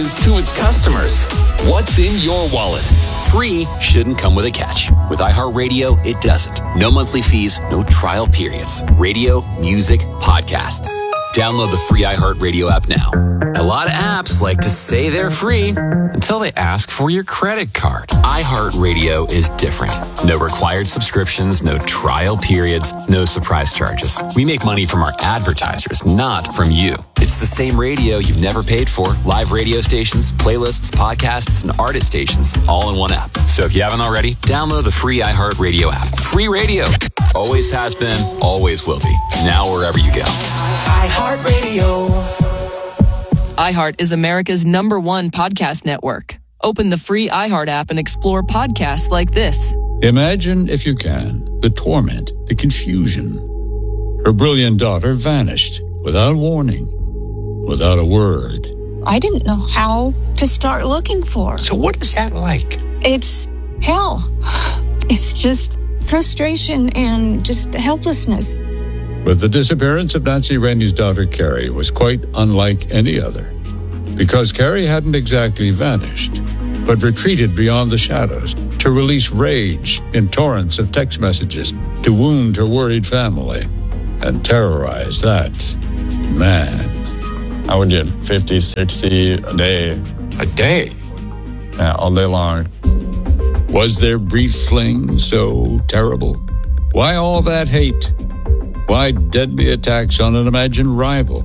to its customers. What's in your wallet? Free shouldn't come with a catch. With iHeartRadio, it doesn't. No monthly fees, no trial periods. Radio, music, podcasts. Download the free iHeartRadio app now. A lot of apps like to say they're free until they ask for your credit card. iHeartRadio is different. No required subscriptions, no trial periods, no surprise charges. We make money from our advertisers, not from you. It's the same radio you've never paid for. Live radio stations, playlists, podcasts, and artist stations all in one app. So if you haven't already, download the free iHeartRadio app. Free radio. Always has been, always will be. Now wherever you go. iHeartRadio. iHeart is America's #1 podcast network. Open the free iHeart app and explore podcasts like this. Imagine, if you can, the torment, the confusion. Her brilliant daughter vanished without warning, without a word. I didn't know how to start looking for her. So what is that like? It's hell. It's just frustration and just helplessness. But the disappearance of Nancy Rainey's daughter, Carrie, was quite unlike any other. Because Carrie hadn't exactly vanished, but retreated beyond the shadows to release rage in torrents of text messages to wound her worried family and terrorize that man. I would get 50, 60 a day. A day? Yeah, all day long. Was their brief fling so terrible? Why all that hate? Why deadly attacks on an imagined rival?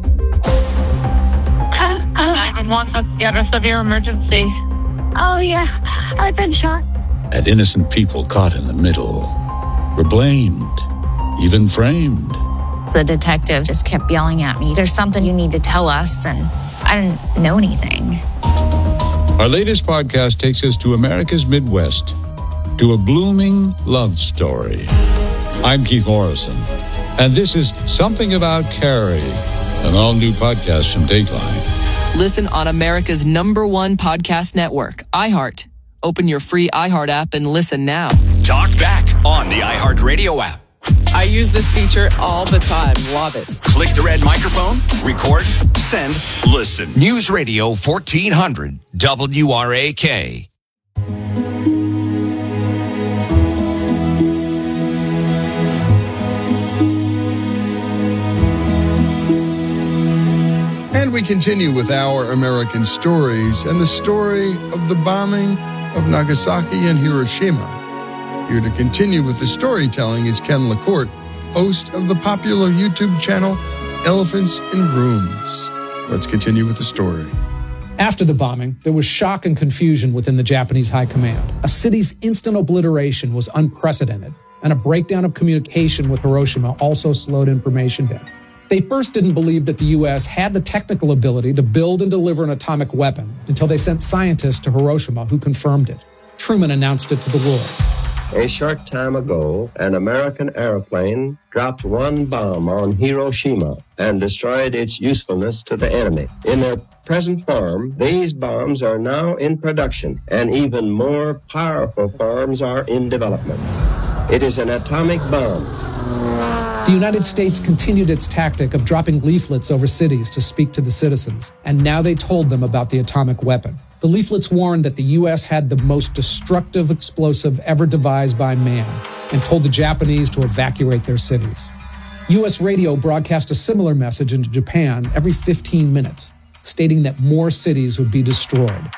911, get a severe emergency. Oh, yeah, I've been shot. And innocent people caught in the middle were blamed, even framed. The detective just kept yelling at me, "There's something you need to tell us," and I didn't know anything. Our latest podcast takes us to America's Midwest, to a blooming love story. I'm Keith Morrison, and this is Something About Carrie, an all-new podcast from Dateline. Listen on America's #1 podcast network, iHeart. Open your free iHeart app and listen now. Talk back on the iHeartRadio app. I use this feature all the time. Love it. Click the red microphone, record, send, listen. News Radio 1400 WRAK. And we continue with our American stories and the story of the bombing of Nagasaki and Hiroshima. Here to continue with the storytelling is Ken LaCourte, host of the popular YouTube channel Elephants in Rooms. Let's continue with the story. After the bombing, there was shock and confusion within the Japanese high command. A city's instant obliteration was unprecedented, and a breakdown of communication with Hiroshima also slowed information down. They first didn't believe that the U.S. had the technical ability to build and deliver an atomic weapon until they sent scientists to Hiroshima who confirmed it. Truman announced it to the world. A short time ago, an American airplane dropped one bomb on Hiroshima and destroyed its usefulness to the enemy. In their present form, these bombs are now in production, and even more powerful forms are in development. It is an atomic bomb. The United States continued its tactic of dropping leaflets over cities to speak to the citizens, and now they told them about the atomic weapon. The leaflets warned that the U.S. had the most destructive explosive ever devised by man and told the Japanese to evacuate their cities. U.S. radio broadcast a similar message into Japan every 15 minutes, stating that more cities would be destroyed.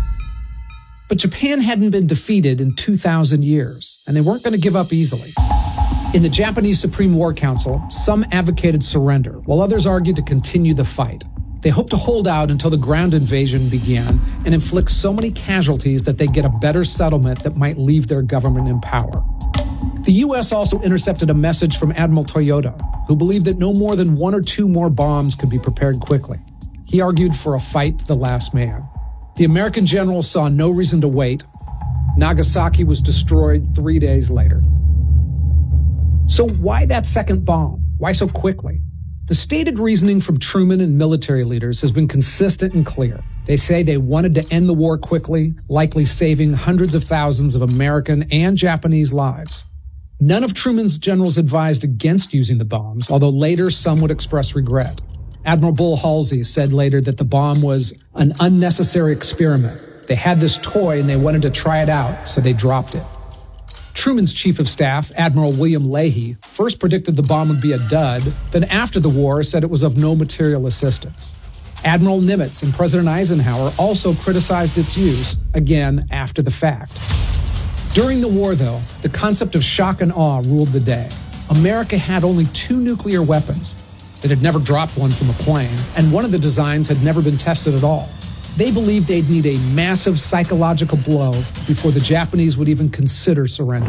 But Japan hadn't been defeated in 2,000 years, and they weren't going to give up easily. In the Japanese Supreme War Council, some advocated surrender, while others argued to continue the fight. They hoped to hold out until the ground invasion began and inflict so many casualties that they'd get a better settlement that might leave their government in power. The U.S. also intercepted a message from Admiral Toyota, who believed that no more than 1 or 2 more bombs could be prepared quickly. He argued for a fight to the last man. The American general saw no reason to wait. Nagasaki was destroyed 3 days later. So why that second bomb? Why so quickly? The stated reasoning from Truman and military leaders has been consistent and clear. They say they wanted to end the war quickly, likely saving hundreds of thousands of American and Japanese lives. None of Truman's generals advised against using the bombs, although later some would express regret. Admiral Bull Halsey said later that the bomb was an unnecessary experiment. They had this toy and they wanted to try it out, so they dropped it. Truman's chief of staff, Admiral William Leahy, first predicted the bomb would be a dud, then after the war said it was of no material assistance. Admiral Nimitz and President Eisenhower also criticized its use, again after the fact. During the war, though, the concept of shock and awe ruled the day. America had only 2 nuclear weapons. It had never dropped one from a plane, and one of the designs had never been tested at all. They believed they'd need a massive psychological blow before the Japanese would even consider surrender.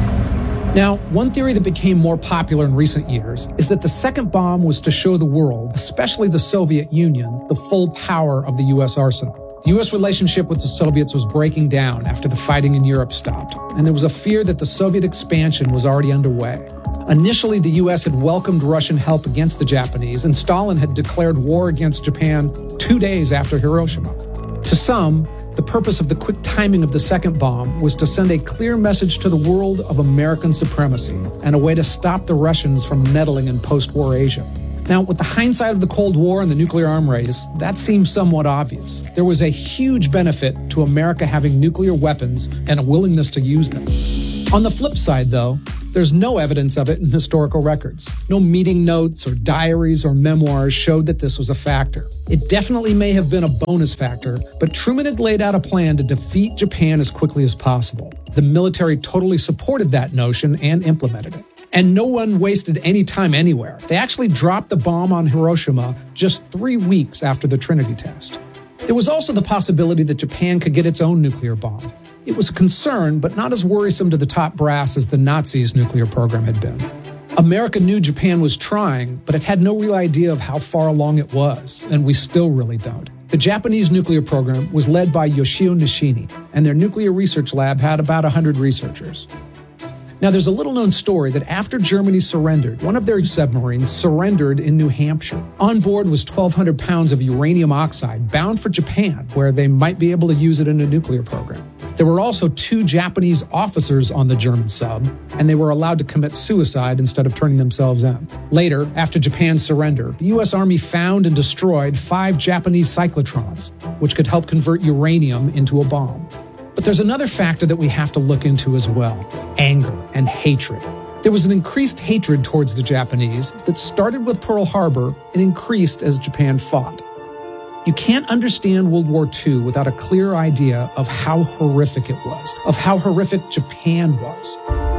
Now, one theory that became more popular in recent years is that the second bomb was to show the world, especially the Soviet Union, the full power of the U.S. arsenal. The U.S. relationship with the Soviets was breaking down after the fighting in Europe stopped, and there was a fear that the Soviet expansion was already underway. Initially, the U.S. had welcomed Russian help against the Japanese, and Stalin had declared war against Japan 2 days after Hiroshima. To some, the purpose of the quick timing of the second bomb was to send a clear message to the world of American supremacy and a way to stop the Russians from meddling in post-war Asia. Now, with the hindsight of the Cold War and the nuclear arm race, that seems somewhat obvious. There was a huge benefit to America having nuclear weapons and a willingness to use them. On the flip side, though, there's no evidence of it in historical records. No meeting notes or diaries or memoirs showed that this was a factor. It definitely may have been a bonus factor, but Truman had laid out a plan to defeat Japan as quickly as possible. The military totally supported that notion and implemented it. And no one wasted any time anywhere. They actually dropped the bomb on Hiroshima just 3 weeks after the Trinity test. There was also the possibility that Japan could get its own nuclear bomb. It was a concern, but not as worrisome to the top brass as the Nazis' nuclear program had been. America knew Japan was trying, but it had no real idea of how far along it was, and we still really don't. The Japanese nuclear program was led by Yoshio Nishini, and their nuclear research lab had about 100 researchers. Now, there's a little-known story that after Germany surrendered, one of their submarines surrendered in New Hampshire. On board was 1,200 pounds of uranium oxide bound for Japan, where they might be able to use it in a nuclear program. There were also 2 Japanese officers on the German sub, and they were allowed to commit suicide instead of turning themselves in. Later, after Japan's surrender, the U.S. Army found and destroyed 5 Japanese cyclotrons, which could help convert uranium into a bomb. But there's another factor that we have to look into as well: anger and hatred. There was an increased hatred towards the Japanese that started with Pearl Harbor and increased as Japan fought. You can't understand World War II without a clear idea of how horrific it was, of how horrific Japan was.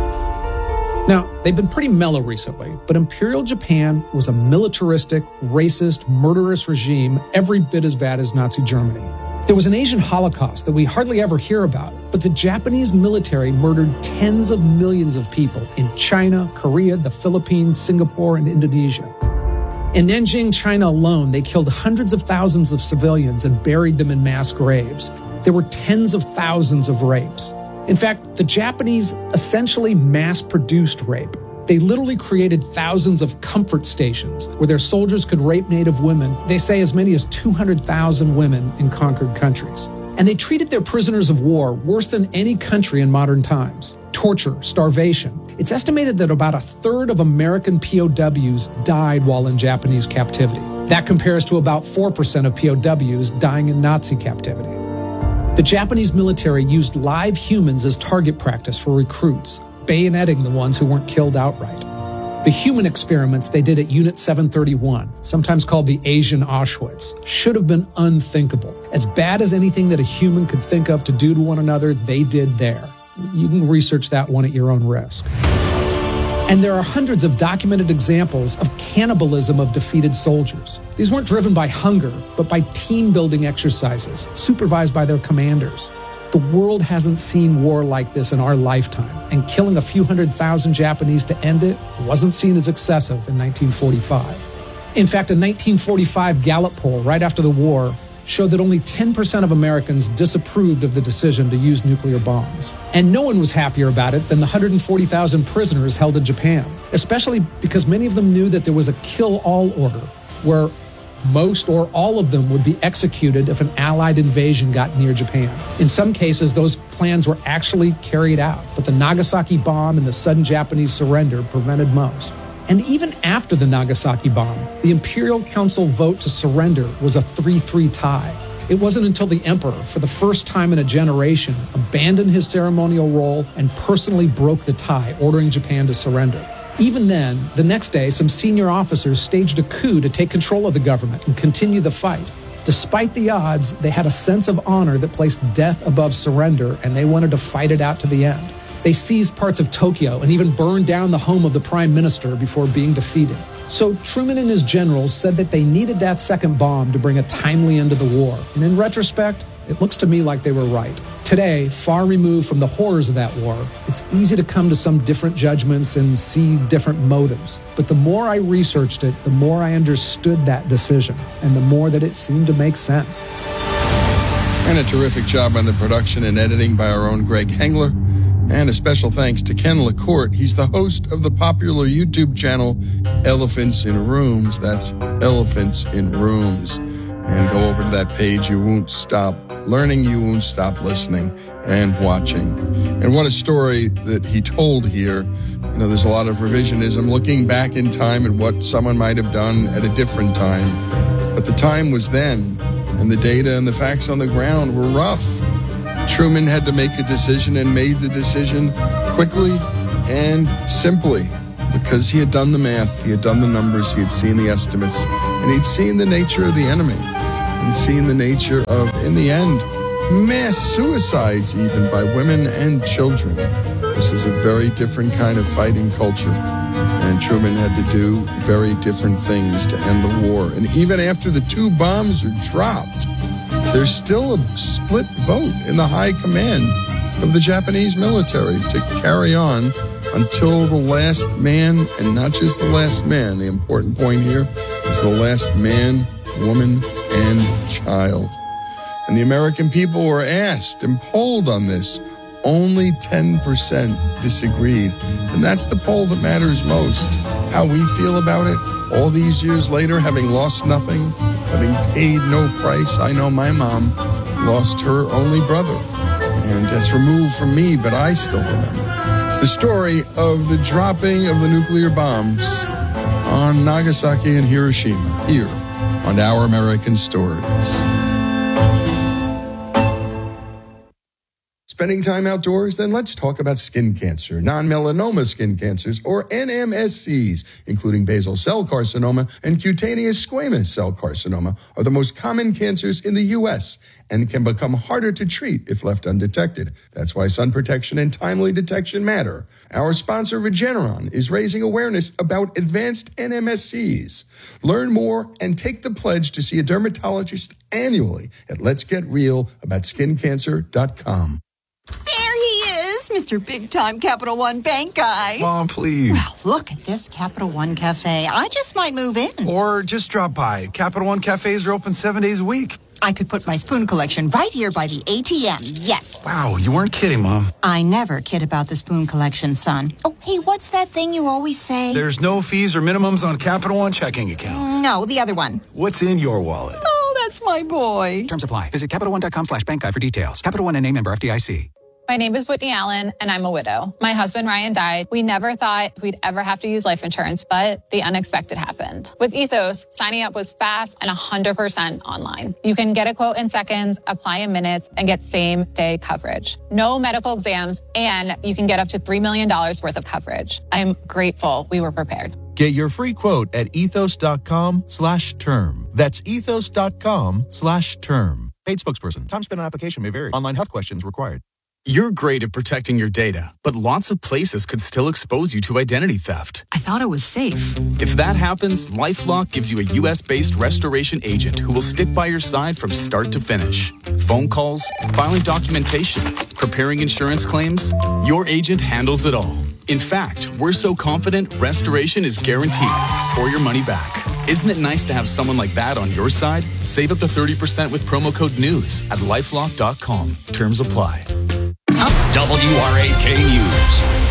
Now, they've been pretty mellow recently, but Imperial Japan was a militaristic, racist, murderous regime every bit as bad as Nazi Germany. There was an Asian Holocaust that we hardly ever hear about, but the Japanese military murdered tens of millions of people in China, Korea, the Philippines, Singapore, and Indonesia. In Nanjing, China alone, they killed hundreds of thousands of civilians and buried them in mass graves. There were tens of thousands of rapes. In fact, the Japanese essentially mass-produced rape. They literally created thousands of comfort stations where their soldiers could rape Native women. They say as many as 200,000 women in conquered countries. And they treated their prisoners of war worse than any country in modern times. Torture, starvation. It's estimated that about 1/3 of American POWs died while in Japanese captivity. That compares to about 4% of POWs dying in Nazi captivity. The Japanese military used live humans as target practice for recruits, bayoneting the ones who weren't killed outright. The human experiments they did at Unit 731, sometimes called the Asian Auschwitz, should have been unthinkable. As bad as anything that a human could think of to do to one another, they did there. You can research that one at your own risk. And there are hundreds of documented examples of cannibalism of defeated soldiers. These weren't driven by hunger, but by team-building exercises, supervised by their commanders. The world hasn't seen war like this in our lifetime, and killing a few 100,000 Japanese to end it wasn't seen as excessive in 1945. In fact, a 1945 Gallup poll right after the war showed that only 10% of Americans disapproved of the decision to use nuclear bombs. And no one was happier about it than the 140,000 prisoners held in Japan, especially because many of them knew that there was a kill-all order, where most or all of them would be executed if an Allied invasion got near Japan. In some cases, those plans were actually carried out, but the Nagasaki bomb and the sudden Japanese surrender prevented most. And even after the Nagasaki bomb, the Imperial Council vote to surrender was a 3-3 tie. It wasn't until the emperor, for the first time in a generation, abandoned his ceremonial role and personally broke the tie, ordering Japan to surrender. Even then, the next day, some senior officers staged a coup to take control of the government and continue the fight. Despite the odds, they had a sense of honor that placed death above surrender, and they wanted to fight it out to the end. They seized parts of Tokyo and even burned down the home of the prime minister before being defeated. So Truman and his generals said that they needed that second bomb to bring a timely end to the war. And in retrospect, it looks to me like they were right. Today, far removed from the horrors of that war, it's easy to come to some different judgments and see different motives. But the more I researched it, the more I understood that decision, and the more that it seemed to make sense. And a terrific job on the production and editing by our own Greg Hengler. And a special thanks to Ken LaCourte. He's the host of the popular YouTube channel Elephants in Rooms. That's Elephants in Rooms. And go over to that page. You won't stop learning. You won't stop listening and watching. And what a story that he told here. You know, there's a lot of revisionism, looking back in time at what someone might have done at a different time. But the time was then, and the data and the facts on the ground were rough. Truman had to make a decision and made the decision quickly and simply because he had done the math, he had done the numbers, he had seen the estimates, and he'd seen the nature of the enemy and seen the nature of, in the end, mass suicides even by women and children. This is a very different kind of fighting culture, and Truman had to do very different things to end the war. And even after the 2 bombs are dropped, there's still a split vote in the high command of the Japanese military to carry on until the last man, and not just the last man. The important point here is the last man, woman, and child. And the American people were asked and polled on this. Only 10% disagreed. And that's the poll that matters most. How we feel about it all these years later, having lost nothing, having paid no price. I know my mom lost her only brother, and that's removed from me, but I still remember the story of the dropping of the nuclear bombs on Nagasaki and Hiroshima here on Our American Stories. Spending time outdoors? Then let's talk about skin cancer. Non-melanoma skin cancers, or NMSCs, including basal cell carcinoma and cutaneous squamous cell carcinoma, are the most common cancers in the U.S. and can become harder to treat if left undetected. That's why sun protection and timely detection matter. Our sponsor, Regeneron, is raising awareness about advanced NMSCs. Learn more and take the pledge to see a dermatologist annually at letsgetrealaboutSkinCancer.com. There he is, Mr. Big Time Capital One Bank guy. Mom, please. Well, look at this Capital One Cafe. I just might move in. Or just drop by. Capital One cafes are open 7 days a week. I could put my spoon collection right here by the ATM. Yes. Wow, you weren't kidding, Mom. I never kid about the spoon collection, son. Oh, hey, what's that thing you always say? There's no fees or minimums on Capital One checking accounts. No, the other one. What's in your wallet? Oh, that's my boy. Terms apply. Visit CapitalOne.com/bank guide for details. Capital One and member FDIC. My name is Whitney Allen, and I'm a widow. My husband, Ryan, died. We never thought we'd ever have to use life insurance, but the unexpected happened. With Ethos, signing up was fast and 100% online. You can get a quote in seconds, apply in minutes, and get same-day coverage. No medical exams, and you can get up to $3 million worth of coverage. I'm grateful we were prepared. Get your free quote at ethos.com/term. That's ethos.com/term. Paid spokesperson. Time spent on application may vary. Online health questions required. You're great at protecting your data, but lots of places could still expose you to identity theft. I thought it was safe. If that happens, LifeLock gives you a U.S.-based restoration agent who will stick by your side from start to finish. Phone calls, filing documentation, preparing insurance claims, your agent handles it all. In fact, we're so confident restoration is guaranteed or your money back. Isn't it nice to have someone like that on your side? Save up to 30% with promo code NEWS at LifeLock.com. Terms apply. WRAK News.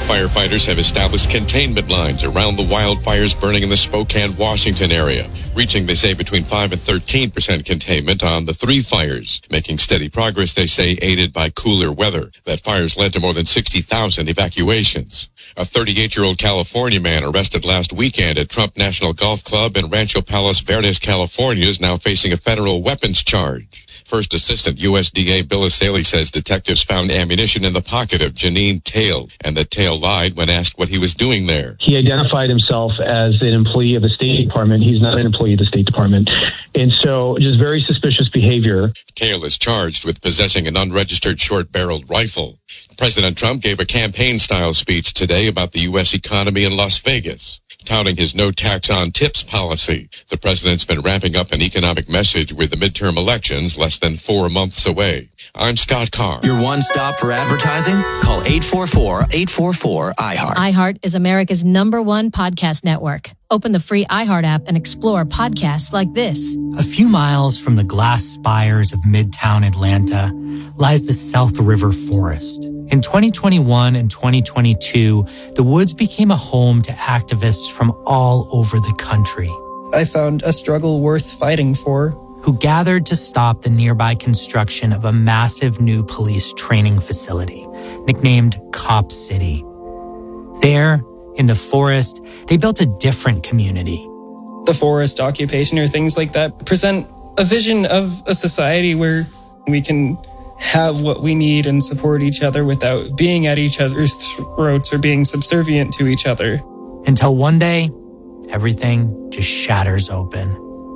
Firefighters have established containment lines around the wildfires burning in the Spokane, Washington area, reaching, they say, between 5 and 13% containment on the 3 fires, making steady progress, they say, aided by cooler weather. That fires led to more than 60,000 evacuations. A 38-year-old California man arrested last weekend at Trump National Golf Club in Rancho Palos Verdes, California, is now facing a federal weapons charge. First Assistant USDA Bill Asaley says detectives found ammunition in the pocket of Janine Tail, and that Tail lied when asked what he was doing there. He identified himself as an employee of the State Department. He's not an employee of the State Department. And so just very suspicious behavior. Tail is charged with possessing an unregistered short-barreled rifle. President Trump gave a campaign-style speech today about the U.S. economy in Las Vegas, touting his no tax on tips policy. The president's been wrapping up an economic message with the midterm elections less than 4 months away. I'm Scott Carr. Your one stop for advertising? Call 844-844-IHEART. iHeart is America's #1 podcast network. Open the free iHeart app and explore podcasts like this. A few miles from the glass spires of Midtown Atlanta lies the South River Forest. In 2021 and 2022, the woods became a home to activists from all over the country. I found a struggle worth fighting for. Who gathered to stop the nearby construction of a massive new police training facility, nicknamed Cop City. There, in the forest, they built a different community. The forest occupation or things like that present a vision of a society where we can have what we need and support each other without being at each other's throats or being subservient to each other. Until one day, everything just shatters open.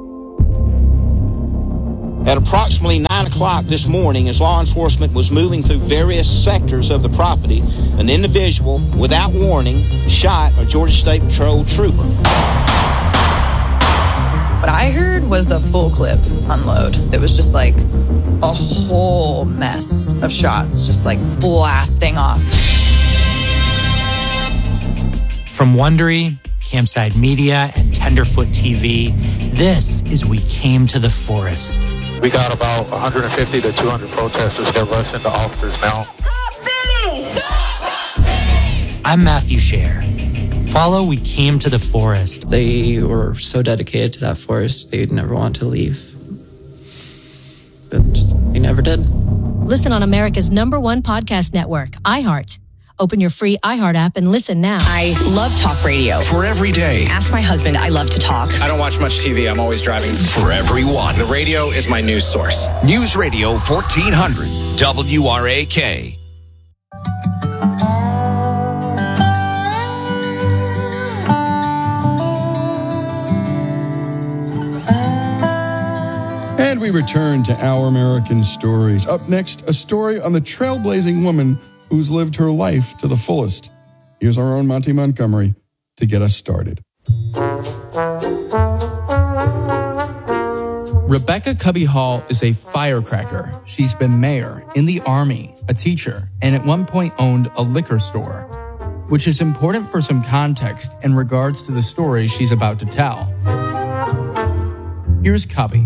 At approximately 9 o'clock this morning, as law enforcement was moving through various sectors of the property, an individual, without warning, shot a Georgia State Patrol trooper. What I heard was a full clip unload. It was just like a whole mess of shots, just like blasting off. From Wondery, Campside Media, and Tenderfoot TV, this is We Came to the Forest. We got about 150 to 200 protesters that rush into officers now. I'm Matthew Scher. Follow We Came to the Forest. They were so dedicated to that forest, they'd never want to leave. But they never did. Listen on America's #1 podcast network, iHeart. Open your free iHeart app and listen now. I love talk radio. For every day. Ask my husband, I love to talk. I don't watch much TV. I'm always driving. For everyone. The radio is my news source. News Radio 1400, WRAK. And we return to Our American Stories. Up next, a story on the trailblazing woman who's lived her life to the fullest. Here's our own Monty Montgomery to get us started. Rebecca Cubby Hall is a firecracker. She's been mayor, in the Army, a teacher, and at one point owned a liquor store, which is important for some context in regards to the story she's about to tell. Here's Cubby.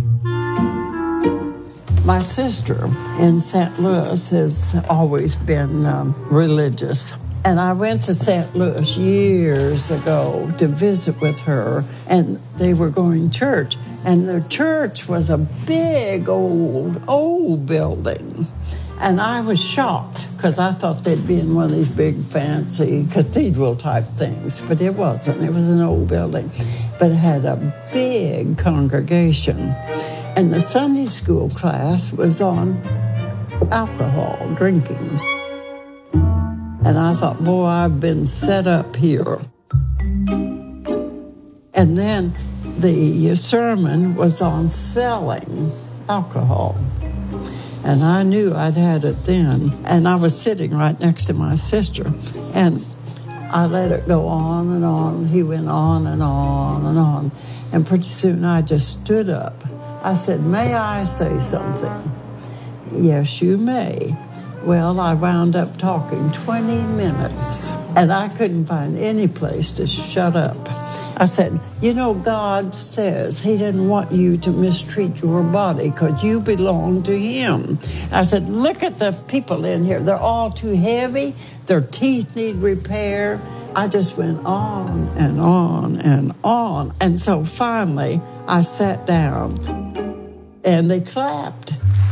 My sister in St. Louis has always been religious. And I went to St. Louis years ago to visit with her, and they were going to church. And the church was a big, old building. And I was shocked because I thought they'd be in one of these big, fancy cathedral-type things. But it wasn't. It was an old building. But it had a big congregation. And the Sunday school class was on alcohol, drinking. And I thought, boy, I've been set up here. And then the sermon was on selling alcohol. And I knew I'd had it then. And I was sitting right next to my sister. And I let it go on and on. He went on and on and on. And pretty soon I just stood up. I said, may I say something? Yes, you may. Well, I wound up talking 20 minutes, and I couldn't find any place to shut up. I said, you know, God says he didn't want you to mistreat your body because you belong to him. I said, look at the people in here. They're all too heavy. Their teeth need repair. I just went on and on and on. And so finally, I sat down and they clapped.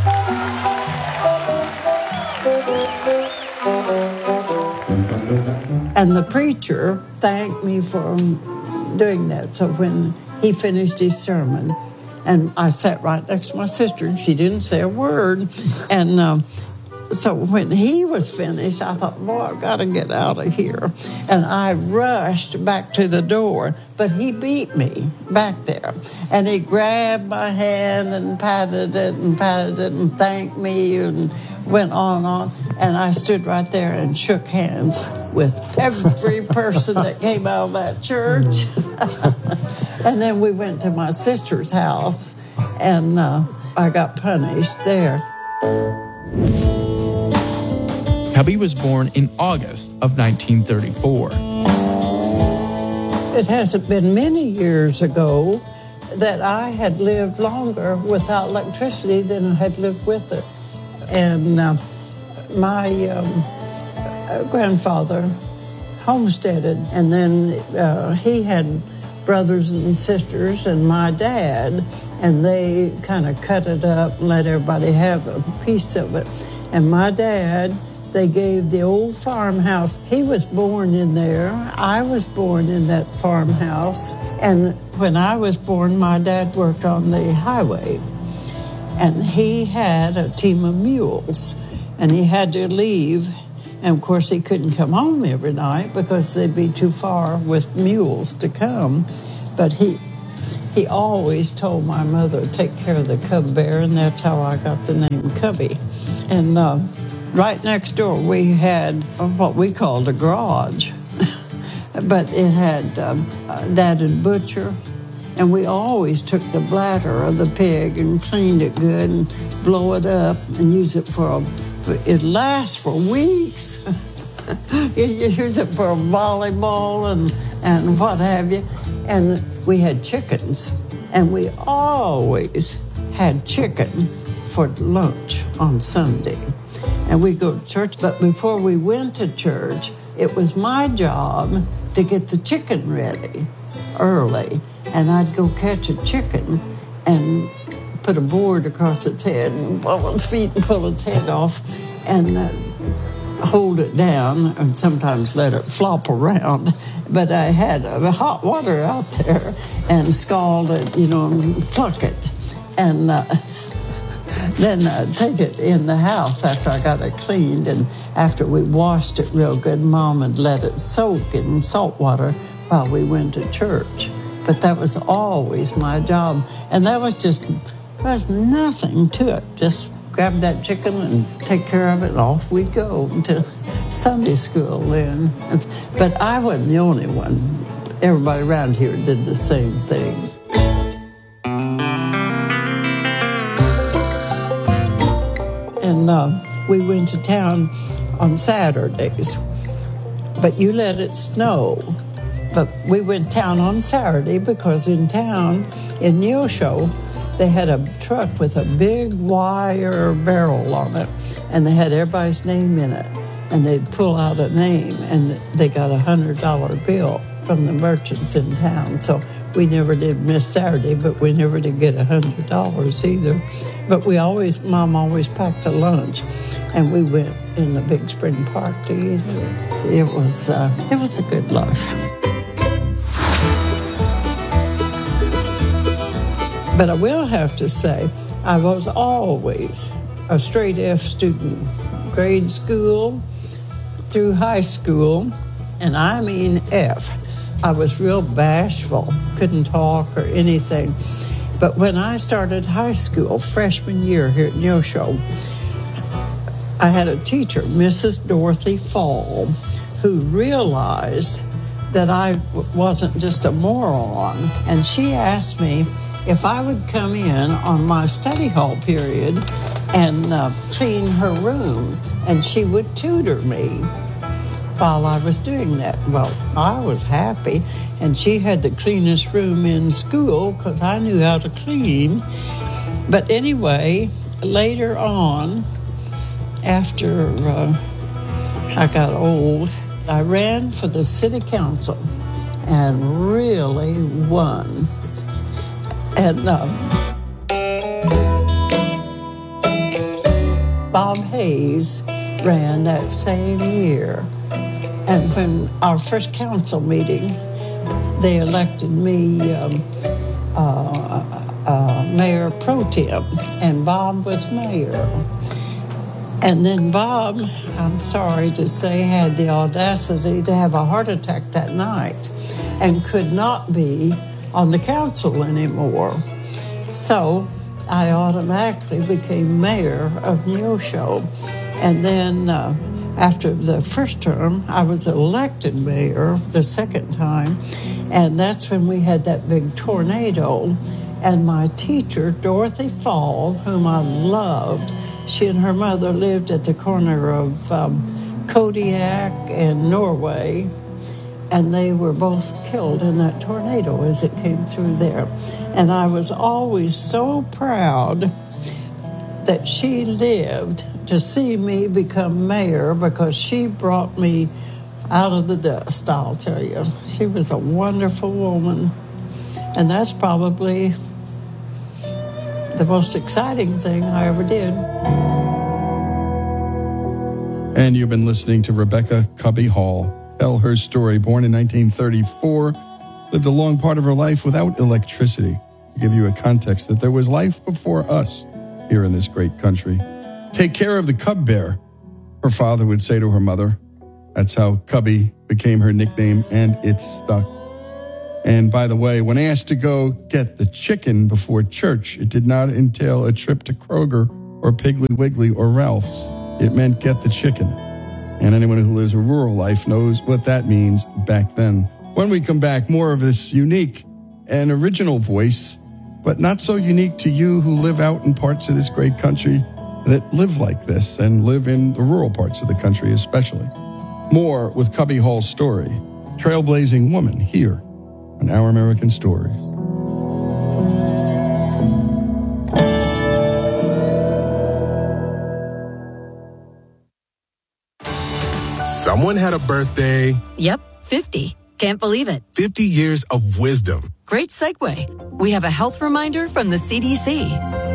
And the preacher thanked me for doing that. So when he finished his sermon, and I sat right next to my sister, and she didn't say a word. And so when he was finished, I thought, boy, I've got to get out of here. And I rushed back to the door, but he beat me back there. And he grabbed my hand and patted it and thanked me and went on and on. And I stood right there and shook hands with every person that came out of that church. And then we went to my sister's house, and I got punished there. Cubby was born in August of 1934. It hasn't been many years ago that I had lived longer without electricity than I had lived with it. And my grandfather homesteaded, and then he had brothers and sisters and my dad, and they kind of cut it up and let everybody have a piece of it. And my dad, they gave the old farmhouse. He was born in there. I was born in that farmhouse. And when I was born, my dad worked on the highway. And he had a team of mules. And he had to leave. And, of course, he couldn't come home every night because they'd be too far with mules to come. But he always told my mother to take care of the cub bear, and that's how I got the name Cubby. And right next door, we had what we called a garage. But it had Dad and Butcher, and we always took the bladder of the pig and cleaned it good and blow it up and use it it lasts for weeks. You use it for a volleyball and what have you. And we had chickens, and we always had chicken for lunch on Sunday. And we'd go to church, but before we went to church, it was my job to get the chicken ready early. And I'd go catch a chicken and put a board across its head and pull its feet and pull its head off and hold it down and sometimes let it flop around. But I had hot water out there and scald it, and pluck it. And then I'd take it in the house after I got it cleaned. And after we washed it real good, Mom would let it soak in salt water while we went to church. But that was always my job. And there was nothing to it. Just grab that chicken and take care of it, and off we'd go to Sunday school then. But I wasn't the only one. Everybody around here did the same thing. And we went to town on Saturdays. But you let it snow. But we went town on Saturday because in town, in Neosho, they had a truck with a big wire barrel on it, and they had everybody's name in it. And they'd pull out a name, and they got a $100 bill from the merchants in town. So we never did miss Saturday, but we never did get $100 either. But Mom always packed a lunch, and we went in the Big Spring Park to eat it. It was a good life. But I will have to say, I was always a straight F student, grade school through high school, and I mean F. I was real bashful, couldn't talk or anything. But when I started high school, freshman year here at Neosho, I had a teacher, Mrs. Dorothy Fall, who realized that I wasn't just a moron, and she asked me if I would come in on my study hall period and clean her room, and she would tutor me. while I was doing that. Well, I was happy, and she had the cleanest room in school because I knew how to clean. But anyway, later on, after I got old, I ran for the city council and really won. And Bob Hayes ran that same year. And when our first council meeting, they elected me mayor pro tem, and Bob was mayor. And then Bob, I'm sorry to say, had the audacity to have a heart attack that night and could not be on the council anymore. So I automatically became mayor of Neosho. And then after the first term, I was elected mayor the second time, and that's when we had that big tornado. And my teacher, Dorothy Fall, whom I loved, she and her mother lived at the corner of Kodiak and Norway, and they were both killed in that tornado as it came through there. And I was always so proud that she lived to see me become mayor, because she brought me out of the dust, I'll tell you. She was a wonderful woman, and that's probably the most exciting thing I ever did. And you've been listening to Rebecca Cubby Hall tell her story. Born in 1934, lived a long part of her life without electricity. To give you a context that there was life before us here in this great country. Take care of the cub bear, her father would say to her mother. That's how Cubby became her nickname, and it stuck. And by the way, when asked to go get the chicken before church, it did not entail a trip to Kroger or Piggly Wiggly or Ralph's. It meant get the chicken. And anyone who lives a rural life knows what that means back then. When we come back, more of this unique and original voice, but not so unique to you who live out in parts of this great country that live like this and live in the rural parts of the country especially. More with Cubby Hall's story, trailblazing woman, here on Our American Stories. Someone had a birthday. Yep, 50. Can't believe it. 50 years of wisdom. Great segue. We have a health reminder from the CDC.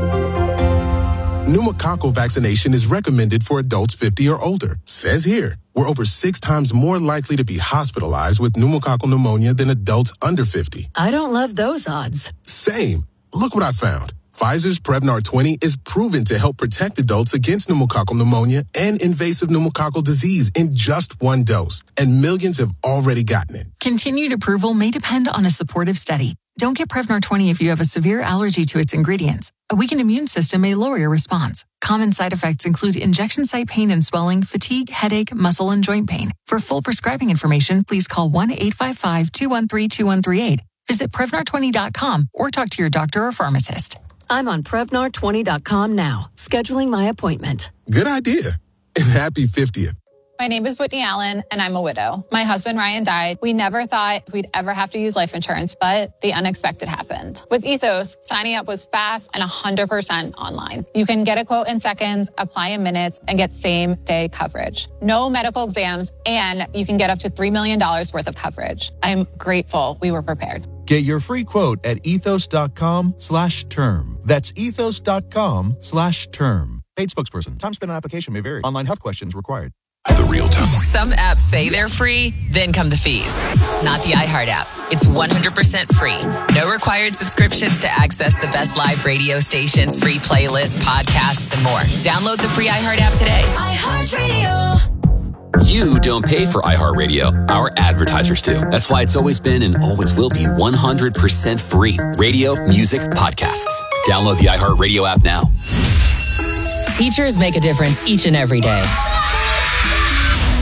Pneumococcal vaccination is recommended for adults 50 or older. Says here, we're over 6 times more likely to be hospitalized with pneumococcal pneumonia than adults under 50. I don't love those odds. Same. Look what I found. Pfizer's Prevnar 20 is proven to help protect adults against pneumococcal pneumonia and invasive pneumococcal disease in just 1 dose, and millions have already gotten it. Continued approval may depend on a supportive study. Don't get Prevnar 20 if you have a severe allergy to its ingredients. A weakened immune system may lower your response. Common side effects include injection site pain and swelling, fatigue, headache, muscle, and joint pain. For full prescribing information, please call 1-855-213-2138. Visit Prevnar20.com or talk to your doctor or pharmacist. I'm on Prevnar20.com now, scheduling my appointment. Good idea. And happy 50th. My name is Whitney Allen, and I'm a widow. My husband, Ryan, died. We never thought we'd ever have to use life insurance, but the unexpected happened. With Ethos, signing up was fast and 100% online. You can get a quote in seconds, apply in minutes, and get same-day coverage. No medical exams, and you can get up to $3 million worth of coverage. I'm grateful we were prepared. Get your free quote at ethos.com/term. That's ethos.com/term. Paid spokesperson. Time spent on application may vary. Online health questions required. The real time. Some apps say they're free, then come the fees. Not the iHeart app. It's 100% free. No required subscriptions to access the best live radio stations, free playlists, podcasts, and more. Download the free iHeart app today. iHeartRadio. You don't pay for iHeartRadio. Our advertisers do. That's why it's always been and always will be 100% free. Radio, music, podcasts. Download the iHeartRadio app now. Teachers make a difference each and every day.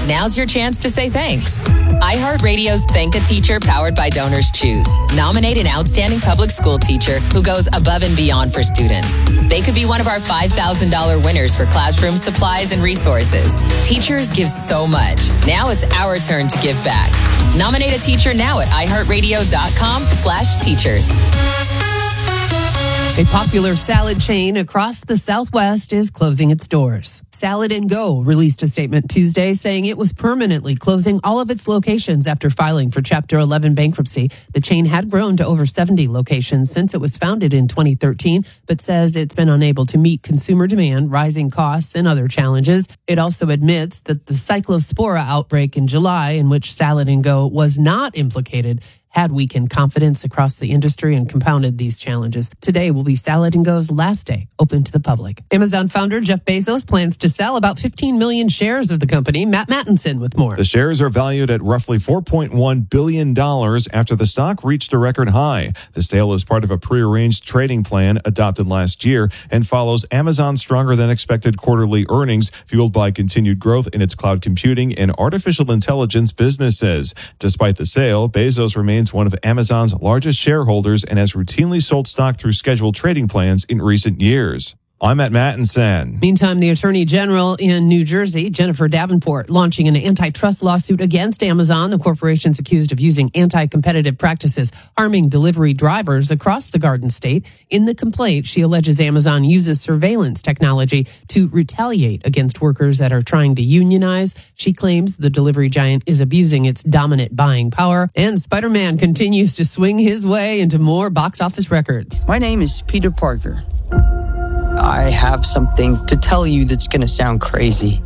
Now's your chance to say thanks. iHeartRadio's Thank a Teacher, powered by Donors Choose. Nominate an outstanding public school teacher who goes above and beyond for students. They could be one of our $5,000 winners for classroom supplies and resources. Teachers give so much. Now it's our turn to give back. Nominate a teacher now at iHeartRadio.com/teachers. A popular salad chain across the Southwest is closing its doors. Salad & Go released a statement Tuesday saying it was permanently closing all of its locations after filing for Chapter 11 bankruptcy. The chain had grown to over 70 locations since it was founded in 2013, but says it's been unable to meet consumer demand, rising costs, and other challenges. It also admits that the Cyclospora outbreak in July, in which Salad & Go was not implicated, had weakened confidence across the industry and compounded these challenges. Today will be Salad & Go's last day open to the public. Amazon founder Jeff Bezos plans to sell about 15 million shares of the company. Matt Mattinson with more. The shares are valued at roughly $4.1 billion after the stock reached a record high. The sale is part of a prearranged trading plan adopted last year and follows Amazon's stronger than expected quarterly earnings, fueled by continued growth in its cloud computing and artificial intelligence businesses. Despite the sale, Bezos remains one of Amazon's largest shareholders and has routinely sold stock through scheduled trading plans in recent years. I'm at Mattinson. Meantime, the Attorney General in New Jersey, Jennifer Davenport, launching an antitrust lawsuit against Amazon. The corporation's accused of using anti-competitive practices, harming delivery drivers across the Garden State. In the complaint, she alleges Amazon uses surveillance technology to retaliate against workers that are trying to unionize. She claims the delivery giant is abusing its dominant buying power. And Spider-Man continues to swing his way into more box office records. My name is Peter Parker. I have something to tell you that's going to sound crazy.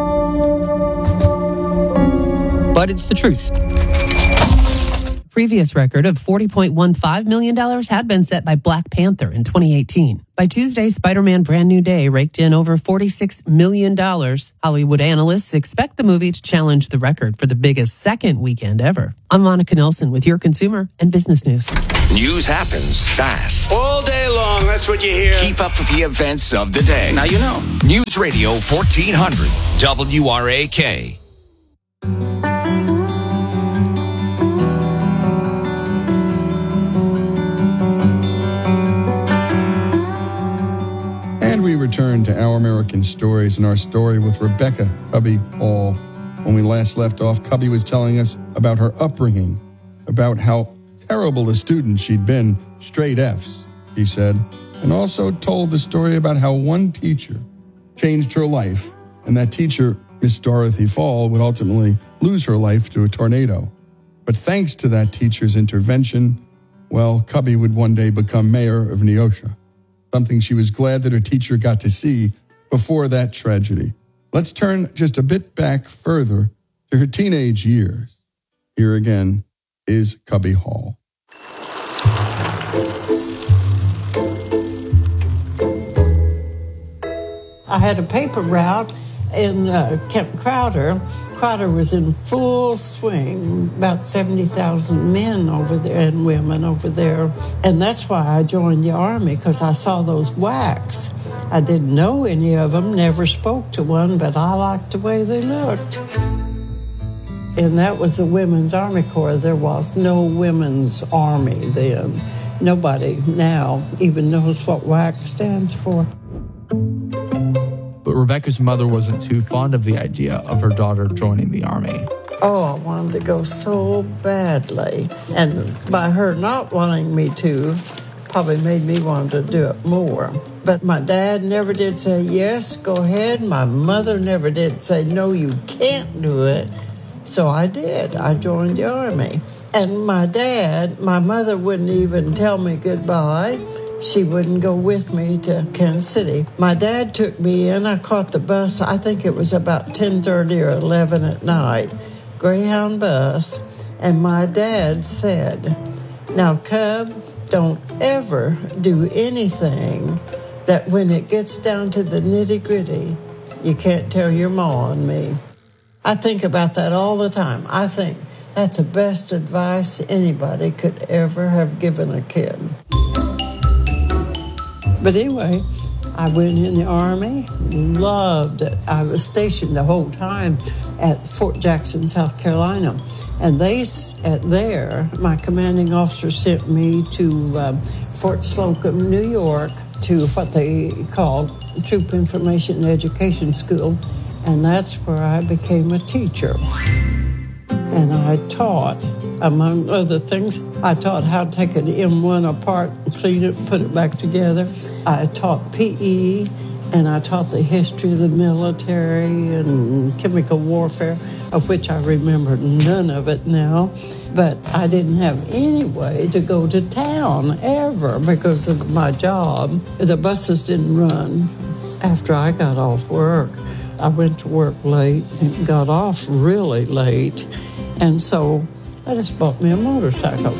But it's the truth. Previous record of $40.15 million had been set by Black Panther in 2018. By Tuesday, Spider-Man Brand New Day raked in over $46 million. Hollywood analysts expect the movie to challenge the record for the biggest second weekend ever. I'm Monica Nelson with your consumer and business news. News happens fast. All day long, that's what you hear. Keep up with the events of the day. Now you know. News Radio 1400, WRAK. And we return to Our American Stories and our story with Rebecca Cubby Hall. When we last left off, Cubby was telling us about her upbringing, about how terrible a student she'd been, straight Fs, he said, and also told the story about how one teacher changed her life, and that teacher, Miss Dorothy Fall, would ultimately lose her life to a tornado. But thanks to that teacher's intervention, well, Cubby would one day become mayor of Neosho, something she was glad that her teacher got to see before that tragedy. Let's turn just a bit back further to her teenage years. Here again is Cubby Hall. I had a paper route in Camp Crowder. Crowder was in full swing, about 70,000 men over there and women over there. And that's why I joined the Army, because I saw those WACs. I didn't know any of them, never spoke to one, but I liked the way they looked. And that was the Women's Army Corps. There was no Women's Army then. Nobody now even knows what WAC stands for. But Rebecca's mother wasn't too fond of the idea of her daughter joining the Army. Oh, I wanted to go so badly. And by her not wanting me to, probably made me want to do it more. But my dad never did say, yes, go ahead. My mother never did say, no, you can't do it. So I did. I joined the Army. And my mother wouldn't even tell me goodbye. She wouldn't go with me to Kansas City. My dad took me in. I caught the bus. I think it was about 10:30 or 11 at night. Greyhound bus. And my dad said, now, Cub, don't ever do anything that when it gets down to the nitty-gritty, you can't tell your ma and me. I think about that all the time. I think that's the best advice anybody could ever have given a kid. But anyway, I went in the Army, loved it. I was stationed the whole time at Fort Jackson, South Carolina. And there, my commanding officer sent me to Fort Slocum, New York, to what they called Troop Information and Education School. And that's where I became a teacher. And I taught, among other things, I taught how to take an M1 apart, clean it, put it back together. I taught PE, and I taught the history of the military and chemical warfare, of which I remember none of it now. But I didn't have any way to go to town ever because of my job. The buses didn't run after I got off work. I went to work late and got off really late. And so I just bought me a motorcycle.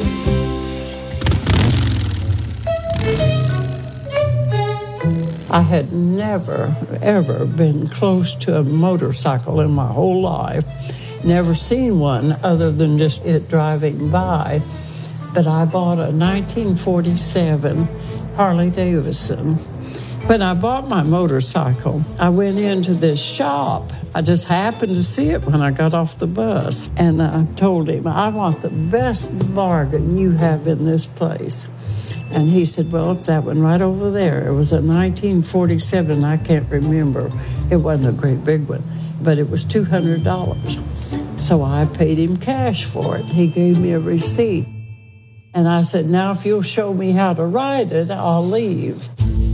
I had never, ever been close to a motorcycle in my whole life. Never seen one other than just it driving by. But I bought a 1947 Harley Davidson. When I bought my motorcycle, I went into this shop. I just happened to see it when I got off the bus. And I told him, I want the best bargain you have in this place. And he said, well, it's that one right over there. It was a 1947, I can't remember. It wasn't a great big one, but it was $200. So I paid him cash for it. He gave me a receipt. And I said, now if you'll show me how to ride it, I'll leave.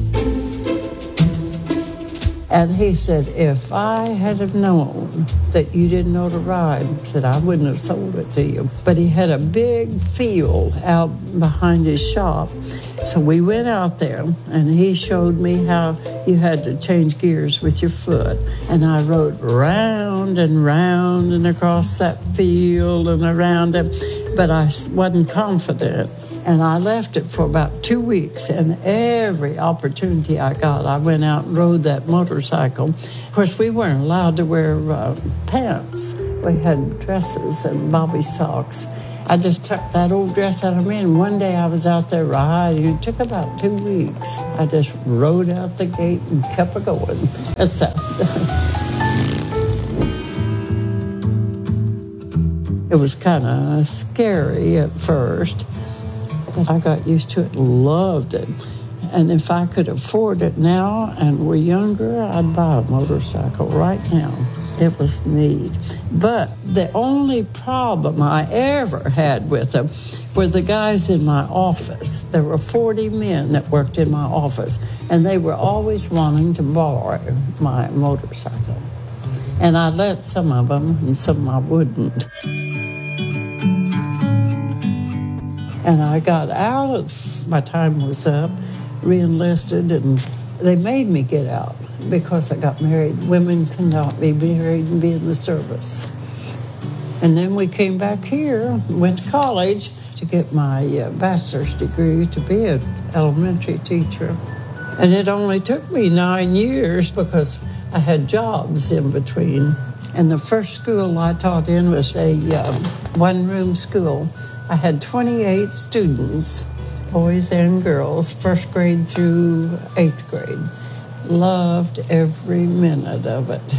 And he said, if I had have known that you didn't know to ride, he said, I wouldn't have sold it to you. But he had a big field out behind his shop. So we went out there, and he showed me how you had to change gears with your foot. And I rode round and round and across that field and around it, but I wasn't confident. And I left it for about 2 weeks, and every opportunity I got, I went out and rode that motorcycle. Of course, we weren't allowed to wear pants. We had dresses and bobby socks. I just took that old dress out of me, and one day I was out there riding. It took about 2 weeks. I just rode out the gate and kept it going. That's it. It was kind of scary at first. I got used to it, loved it. And if I could afford it now and were younger, I'd buy a motorcycle right now. It was neat. But the only problem I ever had with them were the guys in my office. There were 40 men that worked in my office, and they were always wanting to borrow my motorcycle. And I let some of them, and some I wouldn't. And I got out of, my time was up, re-enlisted, and they made me get out because I got married. Women cannot be married and be in the service. And then we came back here, went to college to get my bachelor's degree to be an elementary teacher. And it only took me 9 years because I had jobs in between. And the first school I taught in was a one-room school. I had 28 students, boys and girls, first grade through 8th grade. Loved every minute of it.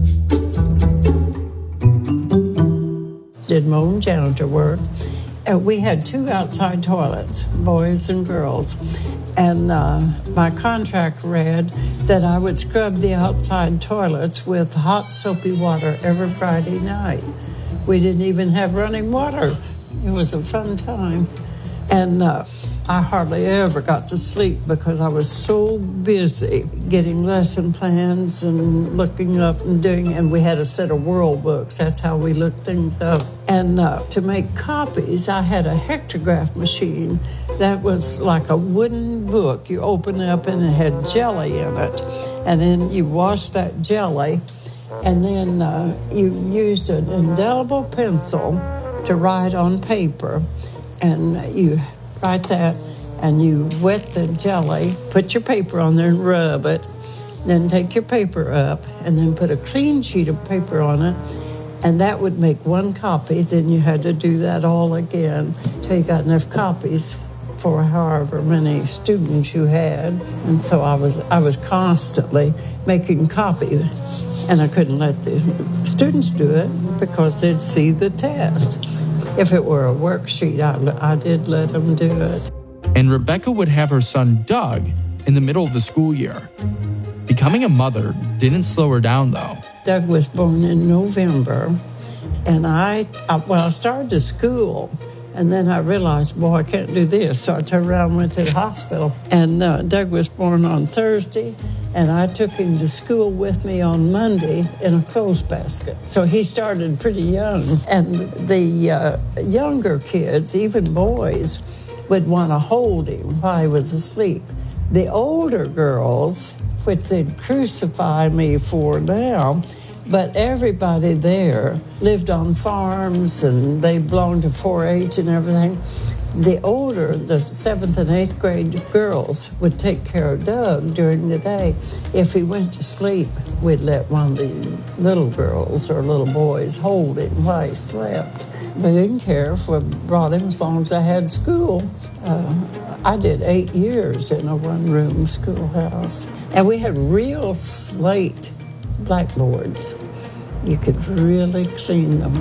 Did my own janitor work. And we had 2 outside toilets, boys and girls. And my contract read that I would scrub the outside toilets with hot soapy water every Friday night. We didn't even have running water. It was a fun time. And I hardly ever got to sleep because I was so busy getting lesson plans and looking up and doing, and we had a set of world books. That's how we looked things up. And to make copies, I had a hectograph machine that was like a wooden book. You open it up and it had jelly in it. And then you wash that jelly, and then you used an indelible pencil to write on paper, and you write that, and you wet the jelly, put your paper on there and rub it, then take your paper up, and then put a clean sheet of paper on it, and that would make one copy. Then you had to do that all again till you got enough copies for however many students you had. And so I was constantly making copy, and I couldn't let the students do it because they'd see the test. If it were a worksheet, I did let them do it. And Rebecca would have her son Doug in the middle of the school year. Becoming a mother didn't slow her down, though. Doug was born in November, and I started to school, and then I realized, boy, I can't do this. So I turned around and went to the hospital. And Doug was born on Thursday, and I took him to school with me on Monday in a clothes basket. So he started pretty young. And the younger kids, even boys, would want to hold him while he was asleep. The older girls, which they'd crucify me for now, but everybody there lived on farms and they belonged to 4-H and everything. The 7th and 8th grade girls would take care of Doug during the day. If he went to sleep, we'd let one of the little girls or little boys hold him while he slept. They didn't care if we brought him as long as I had school. I did 8 years in a one-room schoolhouse. And we had real slate blackboards. You could really clean them.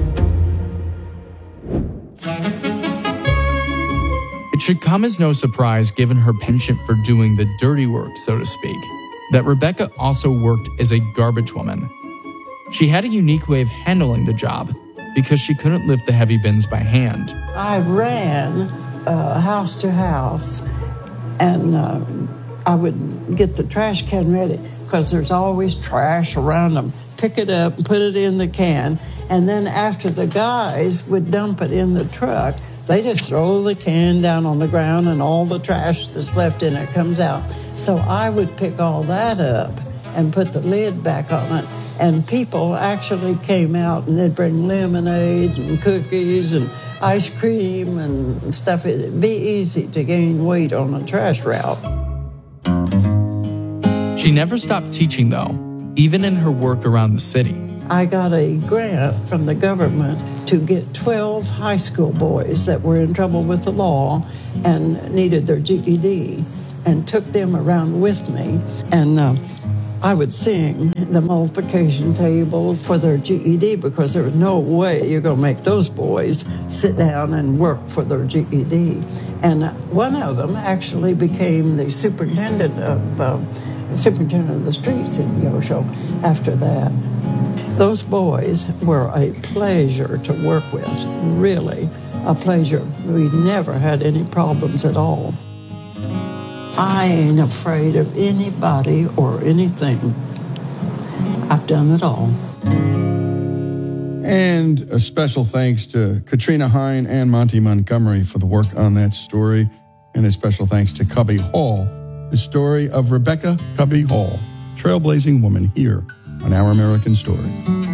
It should come as no surprise, given her penchant for doing the dirty work, so to speak, that Rebecca also worked as a garbage woman. She had a unique way of handling the job because she couldn't lift the heavy bins by hand. I ran house to house, and I would get the trash can ready because there's always trash around them. Pick it up and put it in the can, and then after the guys would dump it in the truck, they just throw the can down on the ground and all the trash that's left in it comes out. So I would pick all that up and put the lid back on it. And people actually came out and they'd bring lemonade and cookies and ice cream and stuff. It'd be easy to gain weight on a trash route. She never stopped teaching, though, even in her work around the city. I got a grant from the government to get 12 high school boys that were in trouble with the law and needed their GED, and took them around with me. And I would sing the multiplication tables for their GED because there was no way you're going to make those boys sit down and work for their GED. And one of them actually became the superintendent of the streets in Neosho after that. Those boys were a pleasure to work with, really a pleasure. We never had any problems at all. I ain't afraid of anybody or anything. I've done it all. And a special thanks to Katrina Hine and Monty Montgomery for the work on that story. And a special thanks to Cubby Hall, the story of Rebecca Cubby Hall, trailblazing woman here on Our American Story.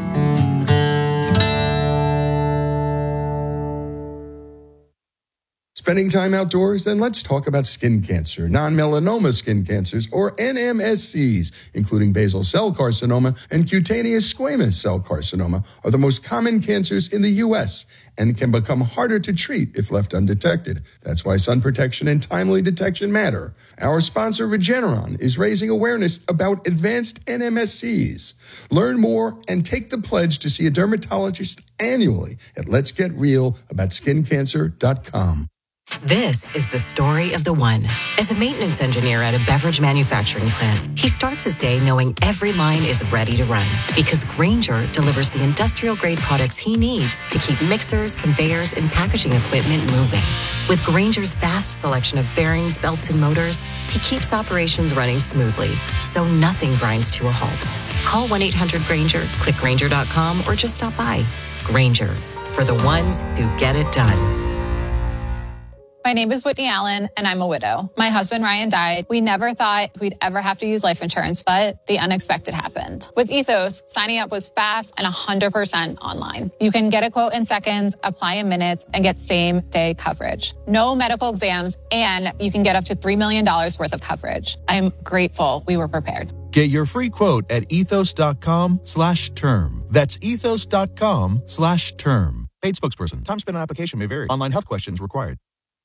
Spending time outdoors? Then let's talk about skin cancer. Non-melanoma skin cancers, or NMSCs, including basal cell carcinoma and cutaneous squamous cell carcinoma, are the most common cancers in the U.S. and can become harder to treat if left undetected. That's why sun protection and timely detection matter. Our sponsor, Regeneron, is raising awareness about advanced NMSCs. Learn more and take the pledge to see a dermatologist annually at letsgetrealaboutSkinCancer.com. This is the story of the one. As a maintenance engineer at a beverage manufacturing plant, he starts his day knowing every line is ready to run because Grainger delivers the industrial-grade products he needs to keep mixers, conveyors, and packaging equipment moving. With Grainger's vast selection of bearings, belts, and motors, he keeps operations running smoothly, so nothing grinds to a halt. Call 1-800-GRAINGER, click Grainger.com, or just stop by. Grainger, for the ones who get it done. My name is Whitney Allen, and I'm a widow. My husband, Ryan, died. We never thought we'd ever have to use life insurance, but the unexpected happened. With Ethos, signing up was fast and 100% online. You can get a quote in seconds, apply in minutes, and get same-day coverage. No medical exams, and you can get up to $3 million worth of coverage. I'm grateful we were prepared. Get your free quote at ethos.com/term. That's ethos.com/term. Paid spokesperson. Time spent on application may vary. Online health questions required.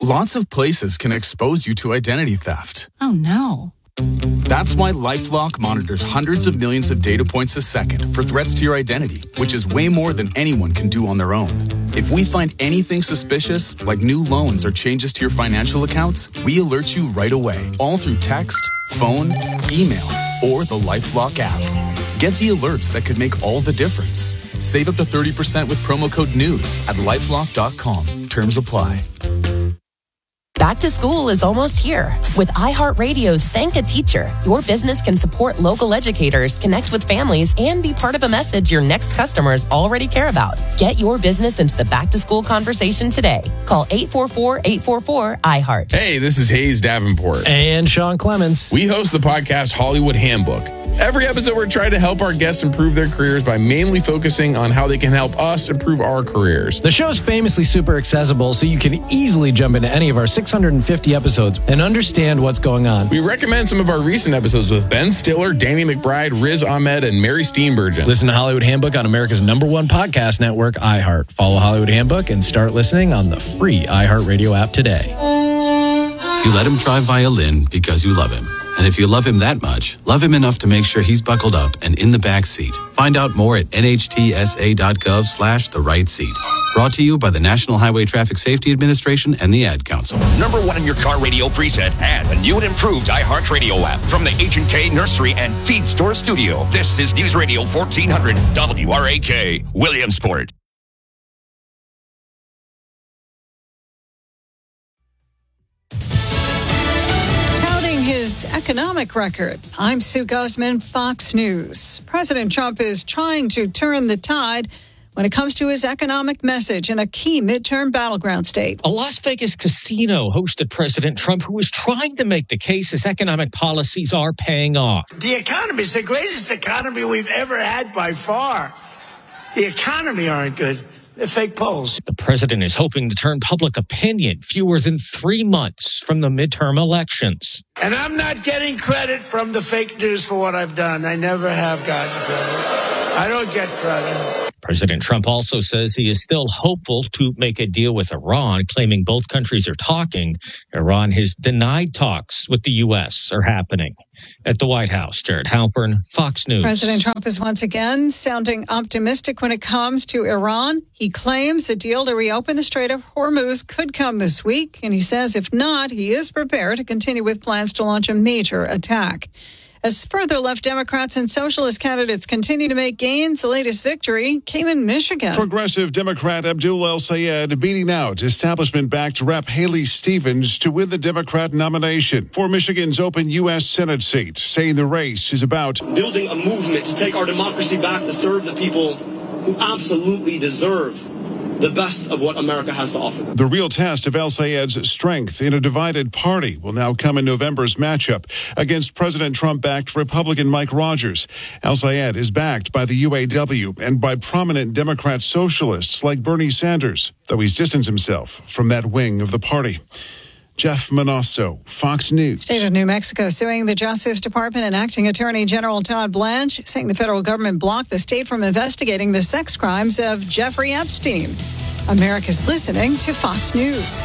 Lots of places can expose you to identity theft. Oh, no. That's why LifeLock monitors hundreds of millions of data points a second for threats to your identity, which is way more than anyone can do on their own. If we find anything suspicious, like new loans or changes to your financial accounts, we alert you right away, all through text, phone, email, or the LifeLock app. Get the alerts that could make all the difference. Save up to 30% with promo code NEWS at LifeLock.com. Terms apply. Back to school is almost here. With iHeartRadio's Thank a Teacher, your business can support local educators, connect with families, and be part of a message your next customers already care about. Get your business into the back-to-school conversation today. Call 844-844-iHeart. Hey, this is Hayes Davenport. And Sean Clements. We host the podcast Hollywood Handbook. Every episode, we're trying to help our guests improve their careers by mainly focusing on how they can help us improve our careers. The show is famously super accessible, so you can easily jump into any of our 650 episodes and understand what's going on. We recommend some of our recent episodes with Ben Stiller, Danny McBride, Riz Ahmed, and Mary Steenburgen. Listen to Hollywood Handbook on America's #1 podcast network, iHeart. Follow Hollywood Handbook and start listening on the free iHeartRadio app today. You let him try violin because you love him. And if you love him that much, love him enough to make sure he's buckled up and in the back seat. Find out more at nhtsa.gov/the right seat. Brought to you by the National Highway Traffic Safety Administration and the Ad Council. #1 in your car radio preset and a new and improved iHeartRadio app from the H&K Nursery and Feed Store Studio. This is News Radio 1400 WRAK, Williamsport. His economic record. I'm Sue Guzman, Fox News. President Trump is trying to turn the tide when it comes to his economic message in a key midterm battleground state. A Las Vegas casino hosted President Trump, who is trying to make the case his economic policies are paying off. The economy is the greatest economy we've ever had by far. The economy aren't good. They're fake polls. The president is hoping to turn public opinion fewer than 3 months from the midterm elections. And I'm not getting credit from the fake news for what I've done. I never have gotten credit. I don't get credit. President Trump also says he is still hopeful to make a deal with Iran, claiming both countries are talking. Iran has denied talks with the U.S. are happening. At the White House, Jared Halpern, Fox News. President Trump is once again sounding optimistic when it comes to Iran. He claims a deal to reopen the Strait of Hormuz could come this week, and he says if not, he is prepared to continue with plans to launch a major attack. As further left Democrats and socialist candidates continue to make gains, the latest victory came in Michigan. Progressive Democrat Abdul El-Sayed beating out establishment-backed Rep. Haley Stevens to win the Democrat nomination for Michigan's open U.S. Senate seat, saying the race is about building a movement to take our democracy back, to serve the people who absolutely deserve the best of what America has to offer. The real test of El-Sayed's strength in a divided party will now come in November's matchup against President Trump-backed Republican Mike Rogers. El-Sayed is backed by the UAW and by prominent Democrat socialists like Bernie Sanders, though he's distanced himself from that wing of the party. Jeff Manasso, Fox News. State of New Mexico suing the Justice Department and Acting Attorney General Todd Blanche, saying the federal government blocked the state from investigating the sex crimes of Jeffrey Epstein. America's listening to Fox News.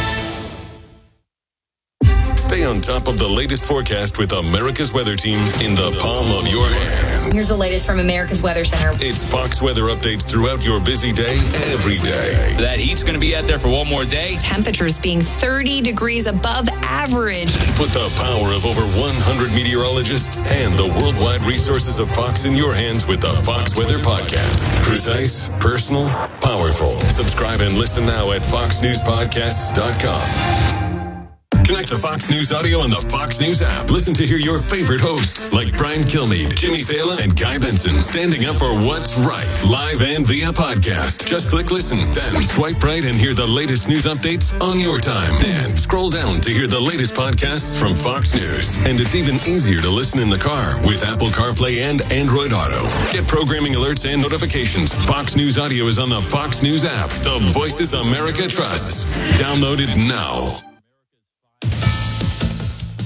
Stay on top of the latest forecast with America's Weather Team in the palm of your hands. Here's the latest from America's Weather Center. It's Fox weather updates throughout your busy day, every day. That heat's going to be out there for one more day. Temperatures being 30 degrees above average. Put the power of over 100 meteorologists and the worldwide resources of Fox in your hands with the Fox Weather Podcast. Precise, personal, powerful. Subscribe and listen now at foxnewspodcasts.com. Connect to Fox News Audio on the Fox News app. Listen to hear your favorite hosts like Brian Kilmeade, Jimmy Fallon, and Guy Benson standing up for what's right, live and via podcast. Just click listen, then swipe right and hear the latest news updates on your time. And scroll down to hear the latest podcasts from Fox News. And it's even easier to listen in the car with Apple CarPlay and Android Auto. Get programming alerts and notifications. Fox News Audio is on the Fox News app. The voices America trusts. Download it now.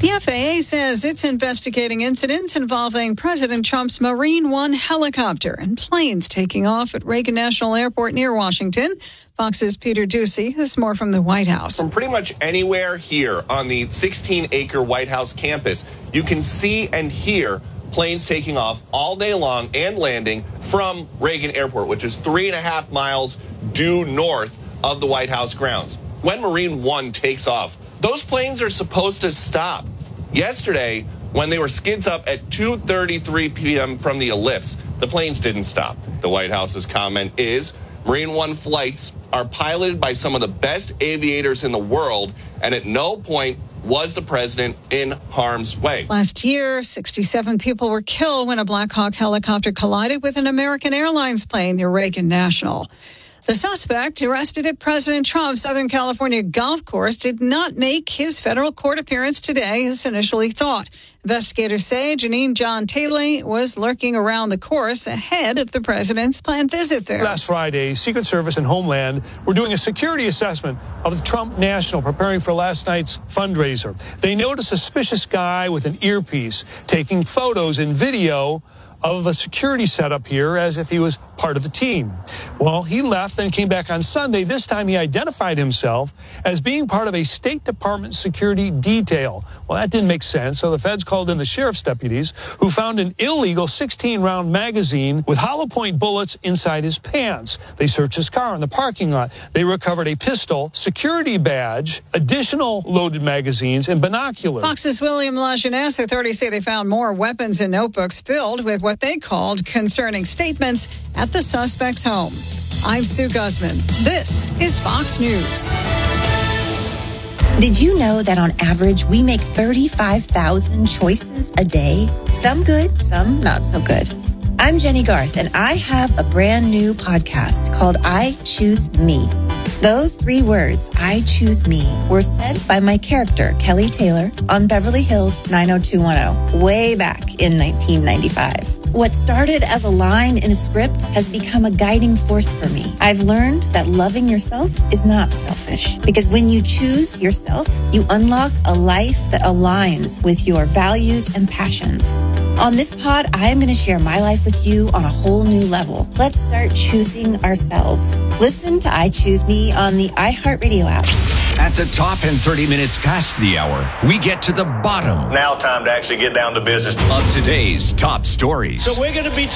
The FAA says it's investigating incidents involving President Trump's Marine One helicopter and planes taking off at Reagan National Airport near Washington. Fox's Peter Ducey has more from the White House. From pretty much anywhere here on the 16-acre White House campus, you can see and hear planes taking off all day long and landing from Reagan Airport, which is 3.5 miles due north of the White House grounds. When Marine One takes off, those planes are supposed to stop. Yesterday, when they were skids up at 2:33 p.m. from the ellipse, the planes didn't stop. The White House's comment is, Marine One flights are piloted by some of the best aviators in the world, and at no point was the president in harm's way. Last year, 67 people were killed when a Black Hawk helicopter collided with an American Airlines plane near Reagan National. The suspect, arrested at President Trump's Southern California golf course, did not make his federal court appearance today as initially thought. Investigators say Janine John Taylor was lurking around the course ahead of the president's planned visit there. Last Friday, Secret Service and Homeland were doing a security assessment of the Trump National, preparing for last night's fundraiser. They noticed a suspicious guy with an earpiece taking photos and video of a security setup here as if he was part of the team. Well, he left, then came back on Sunday. This time he identified himself as being part of a State Department security detail. Well, that didn't make sense, so the feds called in the sheriff's deputies, who found an illegal 16-round magazine with hollow point bullets inside his pants. They searched his car in the parking lot. They recovered a pistol, security badge, additional loaded magazines, and binoculars. Fox's William LaJeunesse. Authorities say they found more weapons and notebooks filled with what they called concerning statements at the suspect's home. I'm Sue Guzman. This is Fox News. Did you know that on average we make 35,000 choices a day? Some good, some not so good. I'm Jenny Garth, and I have a brand new podcast called I Choose Me. Those 3 words, I choose me, were said by my character, Kelly Taylor, on Beverly Hills 90210, way back in 1995. What started as a line in a script has become a guiding force for me. I've learned that loving yourself is not selfish, because when you choose yourself, you unlock a life that aligns with your values and passions. On this pod, I am going to share my life with you on a whole new level. Let's start choosing ourselves. Listen to I Choose Me on the iHeartRadio app. At the top and 30 minutes past the hour, we get to the bottom. Now time to actually get down to business. Of today's top stories. So we're going to be